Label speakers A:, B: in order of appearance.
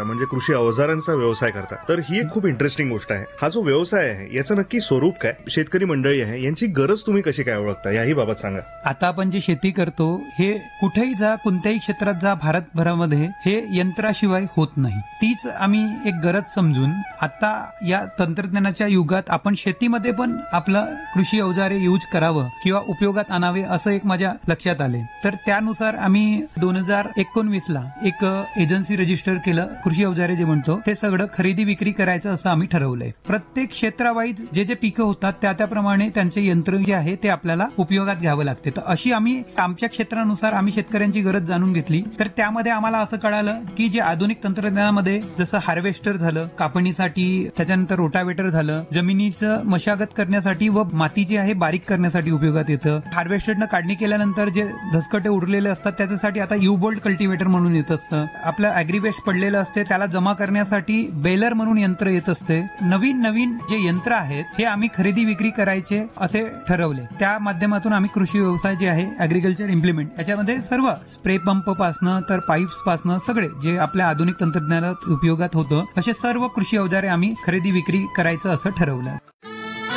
A: म्हणजे कृषी अवजारांचा व्यवसाय करता, तर ही एक खूप इंटरेस्टिंग गोष्ट आहे. हा जो व्यवसाय आहे याचं नक्की स्वरूप काय, शेतकरी मंडळी आहे यांची गरज तुम्ही कशी काय ओळखता, याही बाबत सांगा.
B: आता आपण जे शेती करतो हे कुठेही जा, कोणत्याही क्षेत्रात जा भारतभरामध्ये, हे यंत्राशिवाय होत नाही. तीच आम्ही एक गरज समजून आता या तंत्रज्ञानाच्या युगात आपण शेतीमध्ये पण आपलं कृषी अवजारे यूज करावं किंवा उपयोगात आणावे असं एक माझ्या लक्षात आले. तर त्यानुसार आम्ही 2019 ला एक एजन्सी रजिस्टर केलं. कृषी अवजारे जे म्हणतो ते सगळं खरेदी विक्री करायचं असं आम्ही ठरवलंय. प्रत्येक क्षेत्रावाईज जे जे पिकं होतात त्याप्रमाणे त्यांचे यंत्र जे आहे ते आपल्याला उपयोगात घ्यावं लागते. तर अशी आम्ही आमच्या क्षेत्रानुसार आम्ही शेतकऱ्यांची गरज जाणून घेतली. तर त्यामध्ये आम्हाला असं कळालं की जे आधुनिक तंत्रज्ञानामध्ये जसं हार्वेस्टर झालं कापणीसाठी, त्याच्यानंतर रोटावेटर झालं, जमिनीचं मशागत करण्यासाठी व माती जी आहे बारीक करण्यासाठी उपयोगात येतं. हार्वेस्टरनं काढणी केल्यानंतर जे धसकटे उरलेले असतात त्याच्यासाठी आता यू-बोल्ट कल्टिवेटर म्हणून येत असतं. आपलं अॅग्रीवेस्ट पडलेलं असते त्याला जमा करण्यासाठी बेलर म्हणून यंत्र येत असते. नवीन नवीन जे यंत्र आहेत हे आम्ही खरेदी विक्री करायचे असे ठरवले. त्या माध्यमातून आम्ही कृषी व्यवसाय जे आहे अॅग्रिकल्चर इम्प्लिमेंट याच्यामध्ये सर्व स्प्रे पंप पासनं तर पाईप्स पासनं सगळे जे आपल्या आधुनिक तंत्रज्ञानात उपयोगात होतं असे सर्व कृषी अवजारे आम्ही खरेदी विक्री करायचं असं ठरवलं.